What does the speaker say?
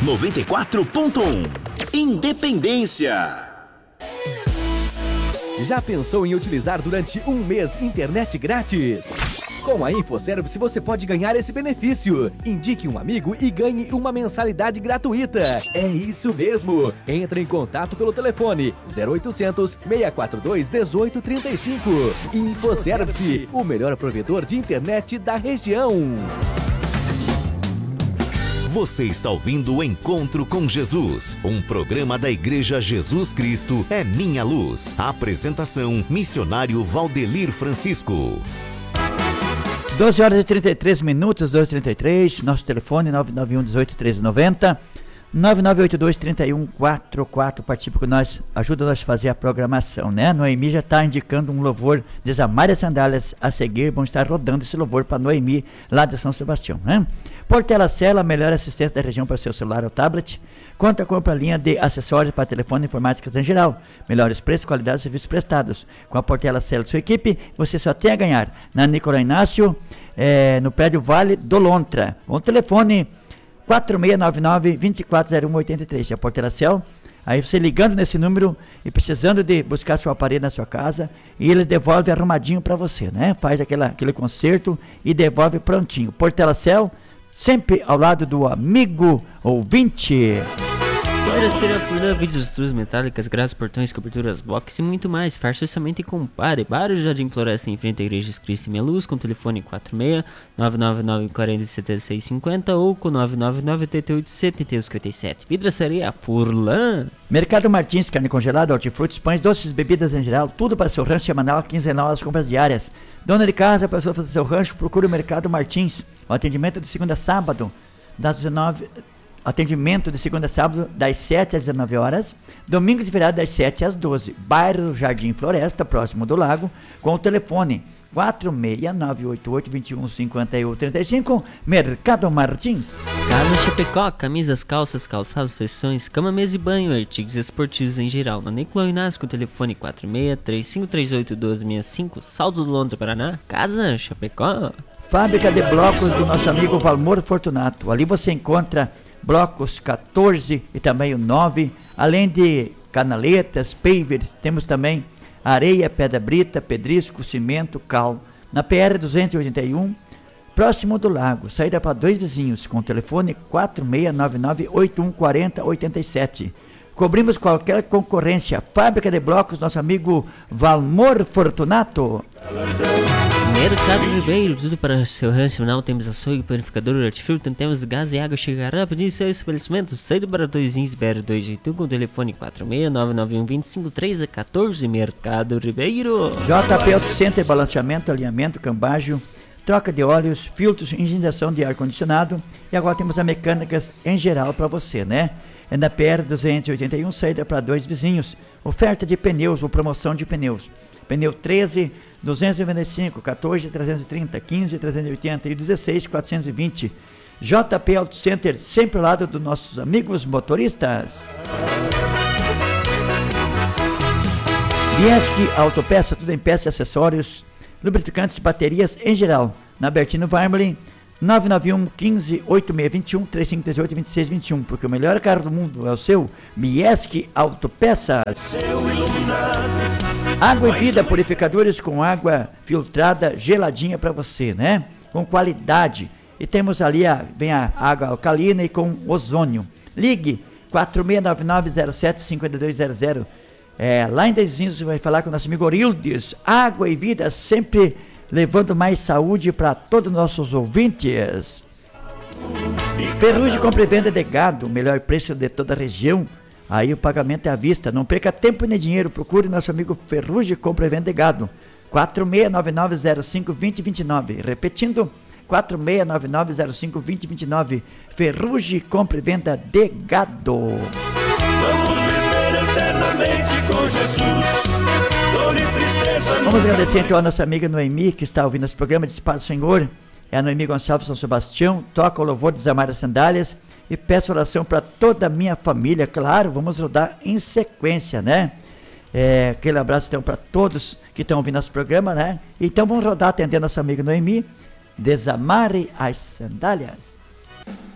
94.1 Independência. Já pensou em utilizar durante um mês internet grátis? Com a InfoService você pode ganhar esse benefício. Indique um amigo e ganhe uma mensalidade gratuita. É isso mesmo. Entre em contato pelo telefone 0800 642 1835. InfoService, o melhor provedor de internet da região. Você está ouvindo o Encontro com Jesus, um programa da Igreja Jesus Cristo é Minha Luz. Apresentação, missionário Valdelir Francisco. 12 horas e 33 minutos, 2h33, nosso telefone 991 18 1390, 9982 3144, participe com nós, ajuda nós a fazer a programação, né? Noemi já está indicando um louvor de Zamária Sandálias a seguir, vamos estar rodando esse louvor para Noemi, lá de São Sebastião, né? Portelacela, a melhor assistência da região para seu celular ou tablet. Conta com a linha de acessórios para telefone e informáticas em geral. Melhores preços, qualidade e serviços prestados. Com a Portelacela de sua equipe, você só tem a ganhar. Na Nicolau Inácio, no prédio Vale do Lontra. O telefone 4699-240183. É a Portelacela. Aí você ligando nesse número e precisando de buscar seu aparelho na sua casa, e eles devolvem arrumadinho para você, né? Faz aquele conserto e devolve prontinho. Portelacela, sempre ao lado do amigo ouvinte. Vidraceira Furlan, vídeos, estruturas metálicas, grades, portões, coberturas, box e muito mais. Faça orçamento e compare. Bairro Jardim Floresta, em frente à Igreja Jesus Cristo e Minha Luz, com telefone 46-999-40-7650 ou com 999-88-7257. Vidraceria Furlan. Mercado Martins, carne congelada, hortifrutis, pães, doces, bebidas em geral, tudo para seu rancho semanal, quinzenal, as compras diárias. Dona de casa, para fazer seu rancho, procure o Mercado Martins. O atendimento de segunda a sábado, das 19... Atendimento de segunda a sábado, das 7 às 19 horas. Domingos e feriados, das 7 às 12. Bairro Jardim Floresta, próximo do lago, com o telefone 46988215135. Mercado Martins. Casa Chapecó, camisas, calças, calçados, feições, cama, mesa e banho, artigos esportivos em geral. Na Nicolau Inácio, com o telefone 46-3538-1265. Saldo do Londres, Paraná. Casa Chapecó. Fábrica de blocos do nosso amigo Valmor Fortunato. Ali você encontra blocos 14 e também o 9, além de canaletas, pavers, temos também areia, pedra brita, pedrisco, cimento, cal. Na PR 281, próximo do lago, saída para dois vizinhos, com o telefone 4699-8140-87. Cobrimos qualquer concorrência. Fábrica de blocos, nosso amigo Valmor Fortunato. Mercado Ribeiro, tudo para seu rancho final. Temos açougue, panificador, hortifruti, temos gás e água. Chega rápido em seu estabelecimento. Saída para 2BR281 com o telefone 46-991-25314. Mercado Ribeiro. JP Auto Center, balanceamento, alinhamento, cambagem, troca de óleos, filtros, higienização de ar-condicionado. E agora temos a mecânicas em geral para você, né? É na PR 281, saída para dois vizinhos. Oferta de pneus ou promoção de pneus. Pneu 13, 295, 14, 330, 15, 380 e 16, 420. JP Auto Center, sempre ao lado dos nossos amigos motoristas. Bieschi Autopeça, tudo em peças e acessórios, lubrificantes e baterias em geral. Na Bertino Warmlin, 991 15 8621 3538 2621, porque o melhor carro do mundo é o seu Bieschi Autopeças. Água e Vida, purificadores com água filtrada geladinha para você, né? Com qualidade. E temos ali vem a água alcalina e com ozônio. Ligue 4699075200. Lá em Dezinhos você vai falar com o nosso amigo Orildes. Água e Vida, sempre levando mais saúde para todos os nossos ouvintes. Ferrugem compra e venda de gado, o melhor preço de toda a região. Aí o pagamento é à vista. Não perca tempo nem dinheiro. Procure nosso amigo Ferrugem compra e venda de gado. 4699052029. Repetindo, 4699052029. Ferrugem compra e venda de gado. Vamos viver eternamente com Jesus. Vamos agradecer então a nossa amiga Noemi, que está ouvindo esse programa de Paz do Senhor. É a Noemi Gonçalves São Sebastião. Toca o louvor de Zamária Sandálias. E peço oração para toda a minha família. Claro, vamos rodar em sequência, né? Aquele abraço então para todos que estão ouvindo nosso programa, né? Então vamos rodar atendendo a nossa amiga Noemi. Desamare as sandálias.